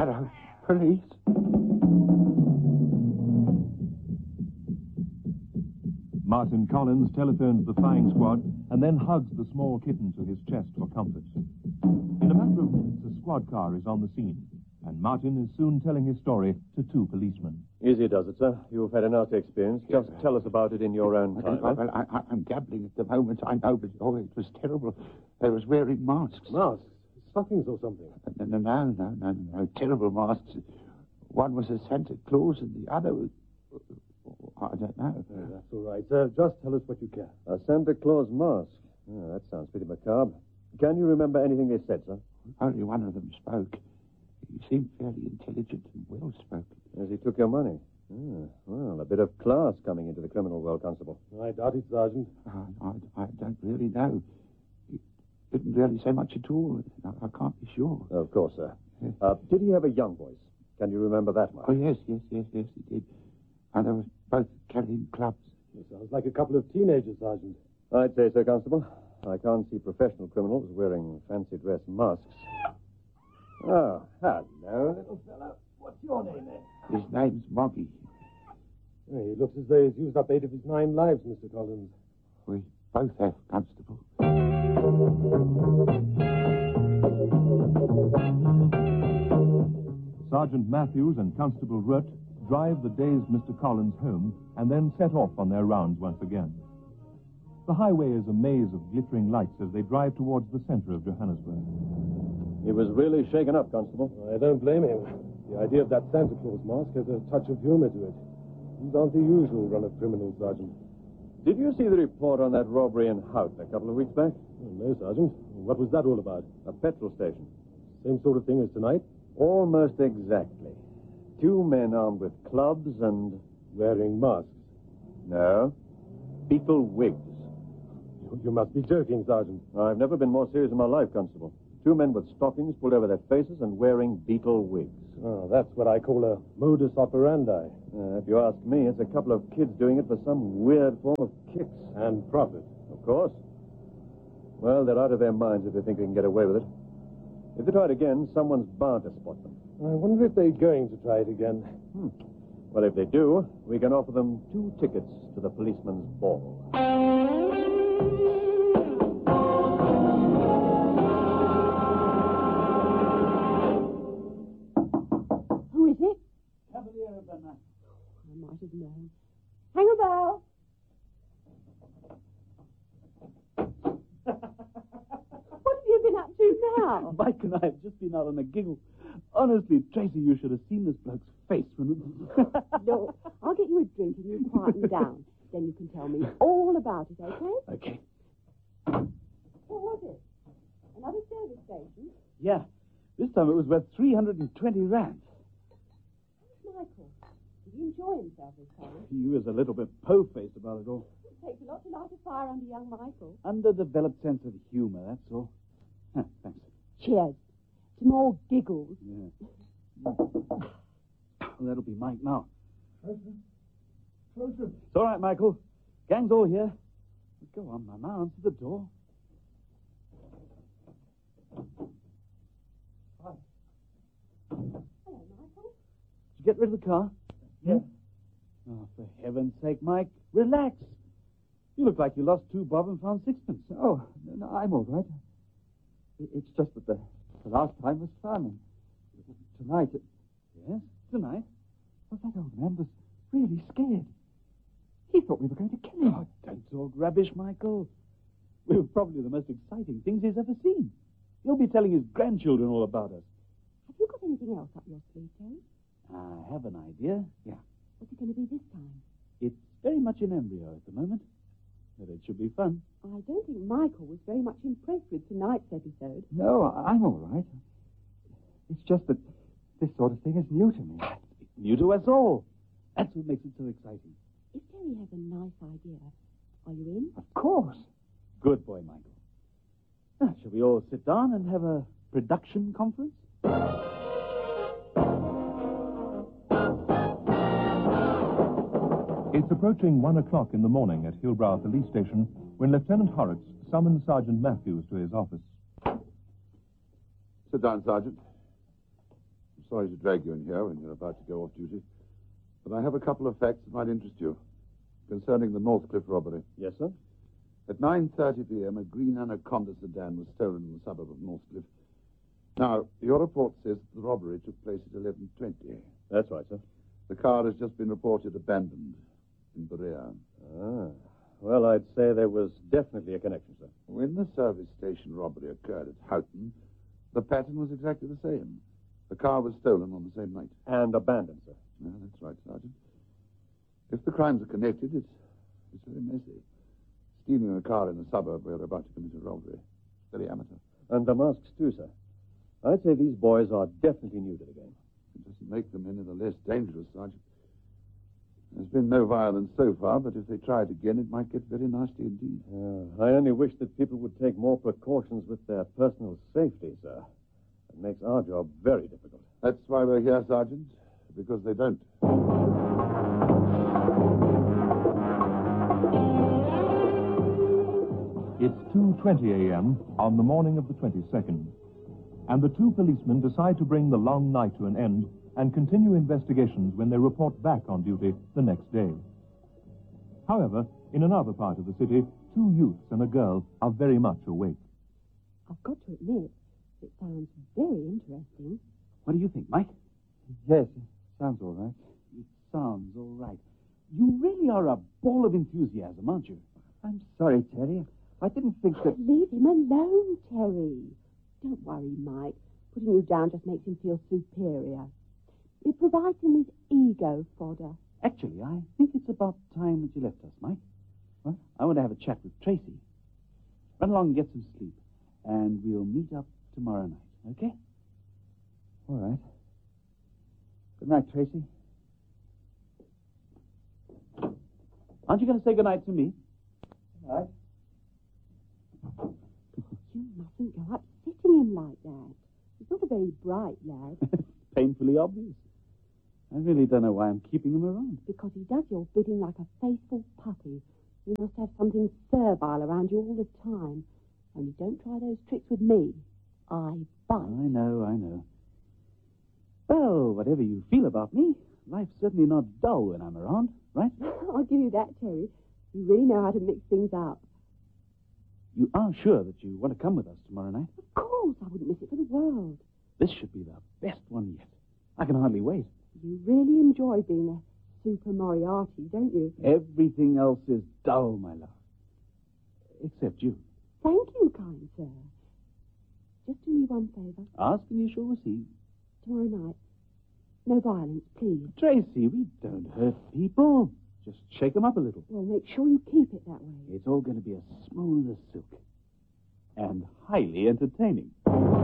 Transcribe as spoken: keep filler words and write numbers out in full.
Hello, police. Martin Collins telephones the flying squad and then hugs the small kitten to his chest for comfort. In a matter of minutes, a squad car is on the scene, and Martin is soon telling his story to two policemen. Easy does it, sir. You've had a nasty experience. Just yes, tell us about it in your own time. Well, well I, I, I'm gabbling at the moment, I know, but oh, it was terrible. They was wearing masks. Masks? Stockings or something? No, no, no, no, no, no. Terrible masks. One was a Santa Claus and the other was... I don't know. Oh, that's all right, sir. Just tell us what you can. A Santa Claus mask. Oh, that sounds pretty macabre. Can you remember anything they said, sir? Only one of them spoke. He seemed fairly intelligent and well-spoken. As he took your money. Oh, well, a bit of class coming into the criminal world, Constable. I doubt it, Sergeant. I, I, I don't really know. He didn't really say much at all. I, I can't be sure. Of course, sir. Yes. Uh, did he have a young voice? Can you remember that much? Oh, yes, yes, yes, yes, he did. And they were both carrying clubs. It sounds like a couple of teenagers, Sergeant. I'd say so, Constable. I can't see professional criminals wearing fancy dress masks. Oh, hello, little fellow. What's your name, then? His name's Moggy. Yeah, he looks as though he's used up eight of his nine lives, Mister Collins. We both have, Constable. Sergeant Matthews and Constable Rutt drive the dazed Mister Collins home and then set off on their rounds once again. The highway is a maze of glittering lights as they drive towards the center of Johannesburg. He was really shaken up, Constable. I don't blame him. The idea of that Santa Claus mask has a touch of humor to it. These aren't the usual run of criminals, Sergeant. Did you see the report on that robbery in Hout a couple of weeks back? Oh, no, Sergeant. What was that all about? A petrol station. Same sort of thing as tonight? Almost exactly. Two men armed with clubs and... wearing masks? No. Beetle wigs. You, you must be joking, Sergeant. I've never been more serious in my life, Constable. Two men with stockings pulled over their faces and wearing beetle wigs. Oh, that's what I call a modus operandi. Uh, if you ask me, it's a couple of kids doing it for some weird form of kicks. And profit. Of course. Well, they're out of their minds if they think they can get away with it. If they try it again, someone's bound to spot them. I wonder if they're going to try it again. Hmm. Well, if they do, we can offer them two tickets to the policeman's ball. Who is it? Cavalier of the night. I might have known. Hang a bell. What have you been up to now? Mike and I have just been out on a giggle. Honestly, Tracy, you should have seen this bloke's face when... Look, I'll get you a drink and you quieten down. Then you can tell me all about it, okay? Okay. What was it? Another service station? Yeah. This time it was worth three hundred twenty rand. Michael, did he enjoy himself this time? He was a little bit po-faced about it all. It takes a lot to light a fire under young Michael. Underdeveloped sense of humor, that's all. Huh, thanks. Cheers. To more giggles. Yeah. That'll be Mike now. Closer. Closer. It's all right, Michael. Gang's all here. Go on, Mama. Answer the door. Hi. Hello, Michael. Did you get rid of the car? Yeah. Oh, for heaven's sake, Mike, relax. You look like you lost two bob and found sixpence. Oh, no, I'm all right. It's just that the, the last time was fun. Tonight... It, yes, tonight? Well, that old man was really scared. He thought we were going to kill him. Oh, don't talk rubbish, Michael. We were probably the most exciting things he's ever seen. He'll be telling his grandchildren all about us. Have you got anything else up your sleeve, Terry? I have an idea. Yeah. What's it going to be this time? It's very much in embryo at the moment. But it should be fun. I don't think Michael was very much impressed with tonight's episode. No, I'm all right. It's just that this sort of thing is new to me. It's new to us all. That's what makes it so exciting. If Terry has a nice idea, are you in? Of course. Good boy, Michael. Ah, shall we all sit down and have a production conference? It's approaching one o'clock in the morning at Hillbrow Police Station when Lieutenant Horrocks summons Sergeant Matthews to his office. Sit down, Sergeant. sorry to drag you in here when you're about to go off duty, but I have a couple of facts that might interest you concerning the Northcliffe robbery. Yes, sir? At nine thirty p.m., a green Anaconda sedan was stolen in the suburb of Northcliffe. Now, your report says the robbery took place at eleven twenty. That's right, sir. The car has just been reported abandoned in Berea. Ah. Well, I'd say there was definitely a connection, sir. When the service station robbery occurred at Houghton, the pattern was exactly the same. The car was stolen on the same night. And abandoned, sir. Yeah, that's right, Sergeant. If the crimes are connected, it's, it's very messy. Stealing a car in a suburb where they're about to commit a robbery. Very amateur. And the masks, too, sir. I'd say these boys are definitely new to the game. It doesn't make them any the less dangerous, Sergeant. There's been no violence so far, but if they tried again, it might get very nasty indeed. Uh, I only wish that people would take more precautions with their personal safety, sir. It makes our job very difficult. That's why we're here, Sergeant, because they don't. It's two twenty a.m. on the morning of the twenty-second, and the two policemen decide to bring the long night to an end and continue investigations when they report back on duty the next day. However, in another part of the city, two youths and a girl are very much awake. I've got to admit, it sounds very interesting. What do you think, Mike? Yes, it sounds all right. It sounds all right. You really are a ball of enthusiasm, aren't you? I'm sorry, Terry. I didn't think that... Leave him alone, Terry. Don't worry, Mike. Putting you down just makes him feel superior. It provides him with ego fodder. Actually, I think it's about time that you left us, Mike. What? I want to have a chat with Tracy. Run along and get some sleep, and we'll meet up tomorrow night, okay? All right. Good night, Tracy. Aren't you going to say goodnight to me? Good night. You mustn't go upsetting him like that. He's not a very bright lad. Painfully obvious. I really don't know why I'm keeping him around. Because he does your bidding like a faithful puppy. You must have something servile around you all the time. Only don't try those tricks with me. I bite. I know, I know. Well, whatever you feel about me, life's certainly not dull when I'm around, right? I'll give you that, Terry. You really know how to mix things up. You are sure that you want to come with us tomorrow night? Of course, I wouldn't miss it for the world. This should be the best one yet. I can hardly wait. You really enjoy being a Super Moriarty, don't you? Everything else is dull, my love. Except you. Thank you, kind sir. Just do me one favour. Ask and you shall receive. Tomorrow night, no violence, please. Tracy, we don't hurt people. Just shake them up a little. Well, make sure you keep it that way. It's all going to be as smooth as silk. And highly entertaining.